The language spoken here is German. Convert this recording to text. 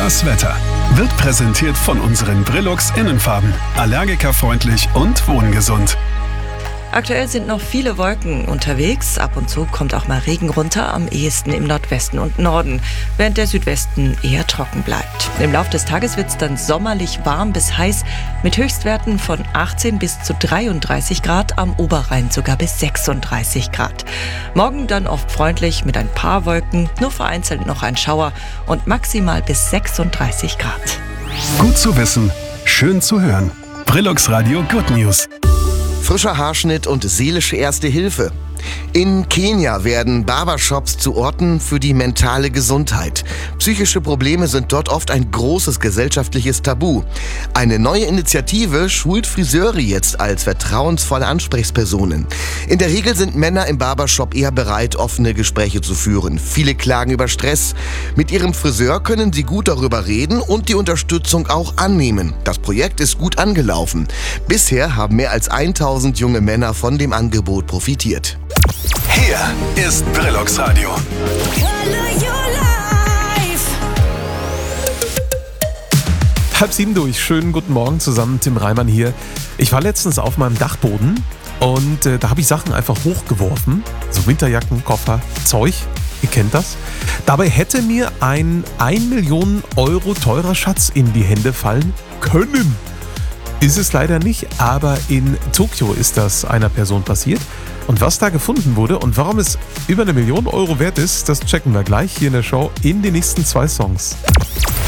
Das Wetter wird präsentiert von unseren Brillux Innenfarben. Allergikerfreundlich und wohngesund. Aktuell sind noch viele Wolken unterwegs. Ab und zu kommt auch mal Regen runter, am ehesten im Nordwesten und Norden, während der Südwesten eher trocken bleibt. Im Laufe des Tages wird es dann sommerlich warm bis heiß, mit Höchstwerten von 18 bis zu 33 Grad, am Oberrhein sogar bis 36 Grad. Morgen dann oft freundlich mit ein paar Wolken, nur vereinzelt noch ein Schauer und maximal bis 36 Grad. Gut zu wissen, schön zu hören. Brillux Radio Good News. Frischer Haarschnitt und seelische Erste Hilfe. In Kenia werden Barbershops zu Orten für die mentale Gesundheit. Psychische Probleme sind dort oft ein großes gesellschaftliches Tabu. Eine neue Initiative schult Friseure jetzt als vertrauensvolle Ansprechpersonen. In der Regel sind Männer im Barbershop eher bereit, offene Gespräche zu führen. Viele klagen über Stress. Mit ihrem Friseur können sie gut darüber reden und die Unterstützung auch annehmen. Das Projekt ist gut angelaufen. Bisher haben mehr als 1000 junge Männer von dem Angebot profitiert. Hier ist Brillux Radio. Halb sieben durch. Schönen guten Morgen zusammen, Tim Reimann hier. Ich war letztens auf meinem Dachboden und da habe ich Sachen einfach hochgeworfen. So Winterjacken, Koffer, Zeug. Ihr kennt das. Dabei hätte mir ein 1 Million Euro teurer Schatz in die Hände fallen können. Ist es leider nicht, aber in Tokio ist das einer Person passiert. Und was da gefunden wurde und warum es über 1 Million Euro wert ist, das checken wir gleich hier in der Show in den nächsten 2 Songs.